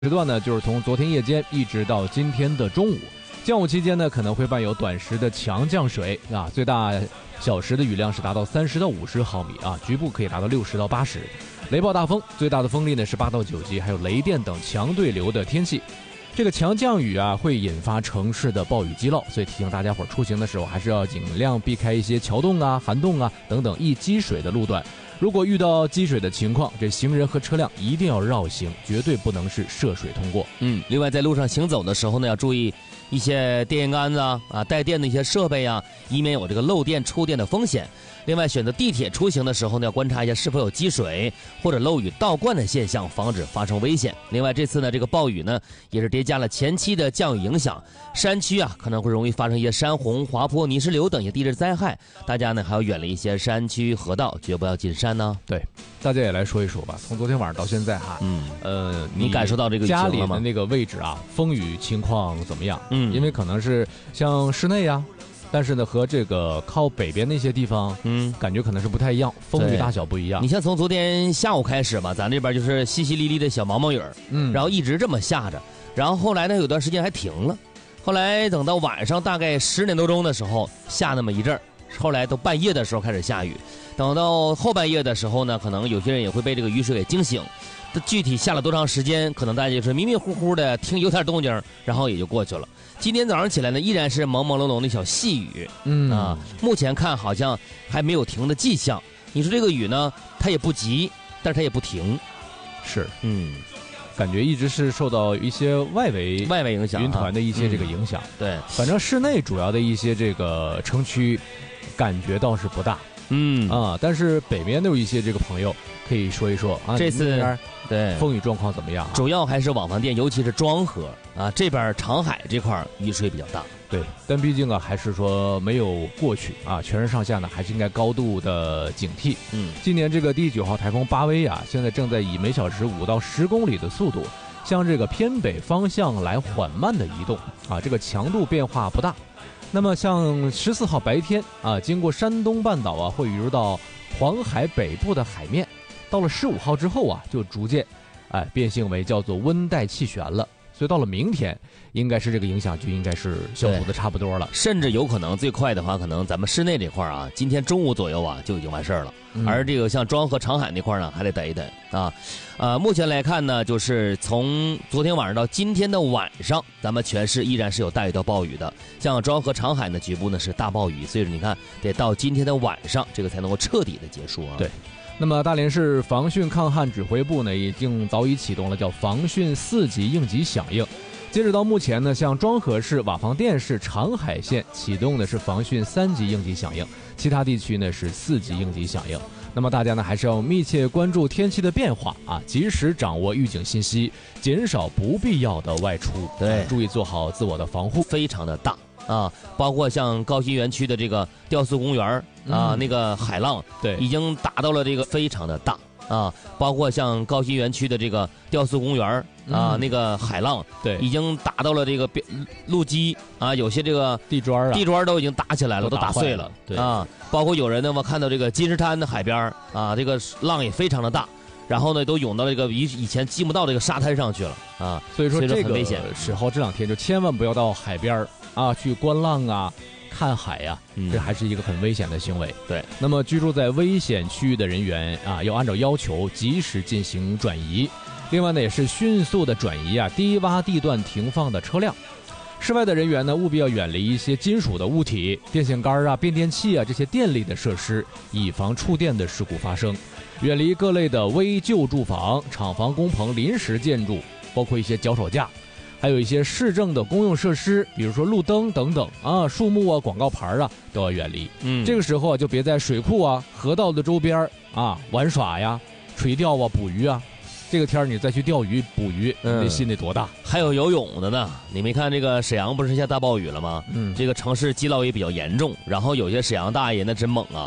时段呢，就是从昨天夜间一直到今天的中午。降午期间呢，可能会伴有短时的强降水啊，最大小时的雨量是达到30到50毫米啊，局部可以达到60到80。雷暴大风，最大的风力呢是8到9级，还有雷电等强对流的天气。这个强降雨啊，会引发城市的暴雨积涝，所以提醒大家伙出行的时候，还是要尽量避开一些桥洞啊、涵洞啊等等易积水的路段。如果遇到积水的情况，这行人和车辆一定要绕行，绝对不能是涉水通过。 另外在路上行走的时候呢，要注意一些电线杆子啊、带电的一些设备啊，以免有这个漏电触电的风险。另外，选择地铁出行的时候呢，要观察一下是否有积水或者漏雨倒灌的现象，防止发生危险。另外，这次呢，这个暴雨呢，也是叠加了前期的降雨影响，山区啊可能会容易发生一些山洪、滑坡、泥石流等一些地质灾害，大家呢还要远离一些山区河道，绝不要进山呢。 对，大家也来说一说吧。从昨天晚上到现在哈， 你感受到这个家里的那个位置啊，风雨情况怎么样？因为可能是像室内啊。但是呢，和这个靠北边那些地方，感觉可能是不太一样，风雨大小不一样。 你像从昨天下午开始吧，咱这边就是淅淅沥沥的小毛毛雨，然后一直这么下着，然后后来呢，有段时间还停了，后来等到晚上大概10点多钟的时候下那么一阵儿，后来都半夜的时候开始下雨，等到后半夜的时候呢，可能有些人也会被这个雨水给惊醒。具体下了多长时间，可能大家就是迷迷糊糊的听有点动静，然后也就过去了。今天早上起来呢，依然是朦朦胧胧的小细雨，目前看好像还没有停的迹象。你说这个雨呢，它也不急，但是它也不停， 是，感觉一直是受到一些外围影响， 云团的一些这个影响。 对， 反正室内主要的一些这个城区，感觉倒是不大。但是北面的有一些这个朋友可以说一说啊， 这次对风雨状况怎么样？ 主要还是网房店，尤其是庄河啊这边长海这块雨水比较大。 对，但毕竟啊，还是说没有过去啊，全市上下呢还是应该高度的警惕。今年这个第9号台风巴威啊，现在正在以每小时5到10公里的速度向这个偏北方向来缓慢的移动啊，这个强度变化不大。那么像14号白天啊，经过山东半岛啊，会移入到黄海北部的海面。到了15号之后啊，就逐渐变性为叫做温带气旋了。所以到了明天，应该是这个影响就应该是消除的差不多了， 甚至有可能最快的话，可能咱们室内这块啊，今天中午左右啊就已经完事儿了。而这个像庄河、长海那块呢，还得等一等啊。目前来看呢，就是从昨天晚上到今天的晚上，咱们全市依然是有大雨到暴雨的。像庄河、长海呢，局部呢是大暴雨，所以说你看得到今天的晚上，这个才能够彻底的结束啊。 对。那么大连市防汛抗旱指挥部呢，已经早已启动了叫防汛4级应急响应。截止到目前呢，像庄河市、瓦房店市、长海县启动的是防汛3级应急响应，其他地区呢是4级应急响应。那么大家呢还是要密切关注天气的变化啊，及时掌握预警信息，减少不必要的外出， 对， 注意做好自我的防护， 非常的大。包括像高新园区的这个雕塑公园那个海浪， 对， 已经达到了这个非常的大包括像高新园区的这个雕塑公园那个海浪， 对， 已经达到了这个路基有些这个地砖都已经打起来了，都打碎了， 对包括有人呢，我看到这个金石滩的海边这个浪也非常的大。然后呢，都涌到这个以前进不到这个沙滩上去了所以说这个危险时候这2天就千万不要到海边去观浪看海这还是一个很危险的行为。 对， 那么居住在危险区域的人员要按照要求及时进行转移。另外呢，也是迅速的转移低洼地段停放的车辆。室外的人员呢，务必要远离一些金属的物体、电线杆变电器这些电力的设施，以防触电的事故发生。远离各类的危旧住房、厂房、工棚、临时建筑，包括一些脚手架，还有一些市政的公用设施，比如说路灯等等树木广告牌都要远离。这个时候就别在水库河道的周边玩耍垂钓捕鱼这个天你再去钓鱼捕鱼，那心得多大？ 还有游泳的呢，你没看这个沈阳不是下大暴雨了吗？这个城市积涝也比较严重，然后有些沈阳大爷那真猛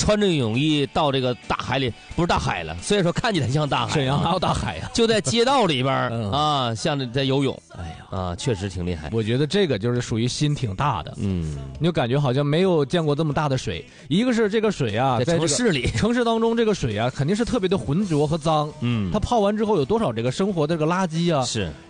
穿着泳衣到这个大海里，不是大海了，虽然说看起来像大海， 沈阳还有大海呀， 就在街道里边啊，像着在游泳。 哎呀， 啊，确实挺厉害。 我觉得这个就是属于心挺大的， 你就感觉好像没有见过这么大的水。一个是这个水啊， 在城市里， 城市当中这个水啊，肯定是特别的浑浊和脏。它泡完之后有多少这个生活的这个垃圾啊？ 是。